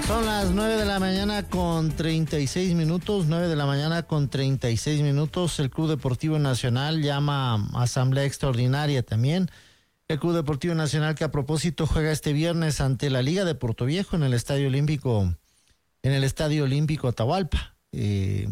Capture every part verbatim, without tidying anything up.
Son las nueve de la mañana con treinta y seis minutos, nueve de la mañana con treinta y seis minutos. El Club Deportivo Nacional llama a asamblea extraordinaria también. El Club Deportivo Nacional, que a propósito juega este viernes ante la Liga de Puerto Viejo en el Estadio Olímpico, en el Estadio Olímpico Atahualpa. Eh,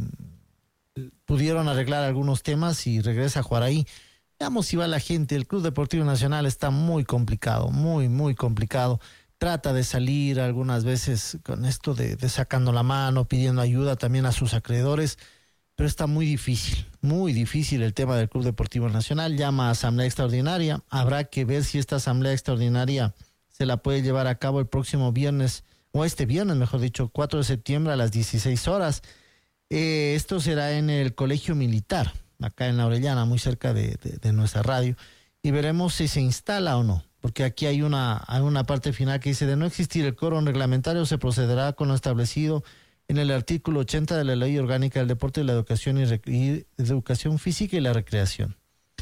pudieron arreglar algunos temas y regresa a jugar ahí. Veamos si va la gente. El Club Deportivo Nacional está muy complicado, muy, muy complicado. Trata de salir algunas veces con esto de, de sacando la mano, pidiendo ayuda también a sus acreedores, pero está muy difícil, muy difícil el tema del Club Deportivo Nacional. Llama a asamblea extraordinaria. Habrá que ver si esta asamblea extraordinaria se la puede llevar a cabo el próximo viernes, o este viernes, mejor dicho, cuatro de septiembre a las dieciséis horas. Eh, esto será en el Colegio Militar, acá en La Orellana, muy cerca de, de, de nuestra radio, y veremos si se instala o no. Porque aquí hay una, hay una parte final que dice: de no existir el quórum reglamentario, se procederá con lo establecido en el artículo ochenta de la Ley Orgánica del Deporte y la Educación y, Rec- y Educación Física y la Recreación.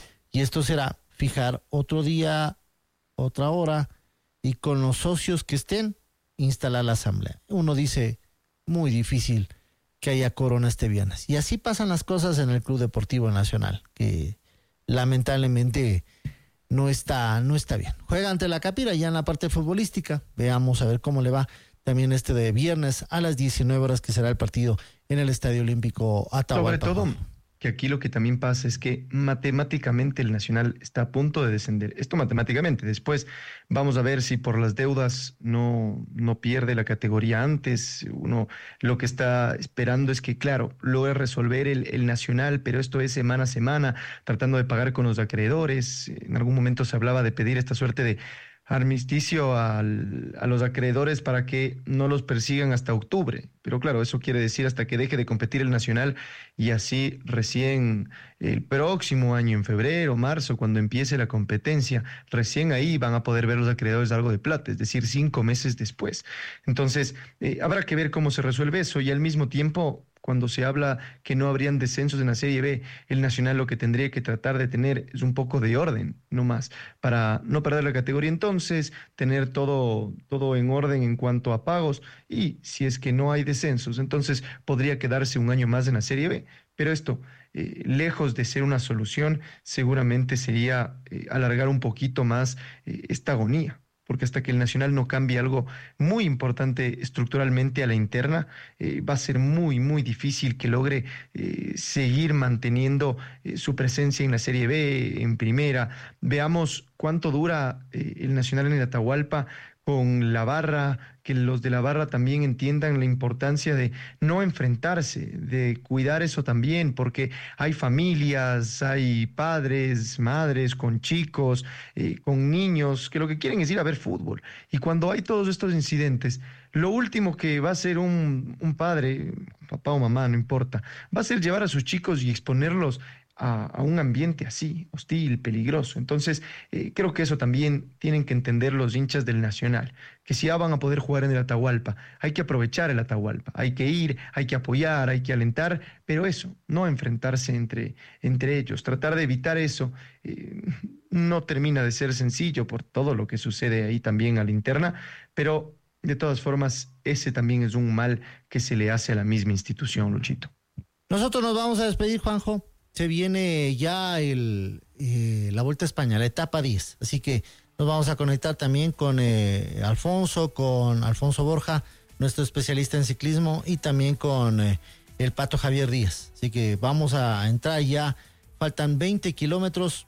Y esto será fijar otro día, otra hora, y con los socios que estén, instalar la asamblea. Uno dice, muy difícil que haya quórum este viernes. Y así pasan las cosas en el Club Deportivo Nacional, que lamentablemente no está, no está bien. Juega ante la Capira ya en la parte futbolística. Veamos a ver cómo le va también este de viernes a las diecinueve horas, que será el partido en el Estadio Olímpico Atahualpa. Sobre todo que aquí lo que también pasa es que matemáticamente el Nacional está a punto de descender. Esto matemáticamente. Después vamos a ver si por las deudas no, no pierde la categoría antes. Uno lo que está esperando es que, claro, logre resolver el, el Nacional, pero esto es semana a semana, tratando de pagar con los acreedores. En algún momento se hablaba de pedir esta suerte de armisticio al, a los acreedores para que no los persigan hasta octubre. Pero claro, eso quiere decir hasta que deje de competir el Nacional, y así recién el próximo año, en febrero, marzo, cuando empiece la competencia, recién ahí van a poder ver los acreedores algo de plata, es decir, cinco meses después. Entonces, eh, habrá que ver cómo se resuelve eso, y al mismo tiempo, cuando se habla que no habrían descensos en la Serie B, el Nacional lo que tendría que tratar de tener es un poco de orden, no más, para no perder la categoría. Entonces, tener todo, todo en orden en cuanto a pagos, y si es que no hay descensos, entonces podría quedarse un año más en la Serie B. Pero esto, eh, lejos de ser una solución, seguramente sería eh, alargar un poquito más eh, esta agonía. Porque hasta que el Nacional no cambie algo muy importante estructuralmente a la interna, eh, va a ser muy, muy difícil que logre eh, seguir manteniendo eh, su presencia en la Serie B, en primera. Veamos cuánto dura eh, el Nacional en el Atahualpa con la barra, que los de la barra también entiendan la importancia de no enfrentarse, de cuidar eso también, porque hay familias, hay padres, madres con chicos, eh, con niños, que lo que quieren es ir a ver fútbol. Y cuando hay todos estos incidentes, lo último que va a hacer un, un padre, papá o mamá, no importa, va a ser llevar a sus chicos y exponerlos A, a un ambiente así, hostil, peligroso. Entonces, eh, creo que eso también tienen que entender los hinchas del Nacional, que si ya van a poder jugar en el Atahualpa, hay que aprovechar el Atahualpa, hay que ir, hay que apoyar, hay que alentar, pero eso, no enfrentarse entre, entre ellos, tratar de evitar eso. Eh, no termina de ser sencillo por todo lo que sucede ahí también a la interna, pero de todas formas, ese también es un mal que se le hace a la misma institución, Luchito. Nosotros nos vamos a despedir, Juanjo. Se viene ya el, eh, la Vuelta a España, la etapa diez. Así que nos vamos a conectar también con eh, Alfonso, con Alfonso Borja, nuestro especialista en ciclismo, y también con eh, el Pato Javier Díaz. Así que vamos a entrar ya. Faltan veinte kilómetros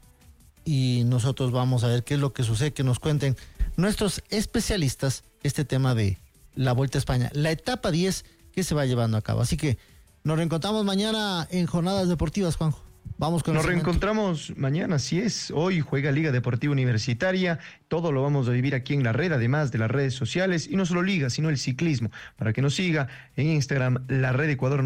y nosotros vamos a ver qué es lo que sucede, que nos cuenten nuestros especialistas este tema de la Vuelta a España, la etapa diez que se va llevando a cabo. Así que nos reencontramos mañana en Jornadas Deportivas, Juanjo. Vamos con Nos el segmento. reencontramos mañana, así es. Hoy juega Liga Deportiva Universitaria. Todo lo vamos a vivir aquí en la red, además de las redes sociales. Y no solo Liga, sino el ciclismo. Para que nos siga en Instagram, La Red Ecuador.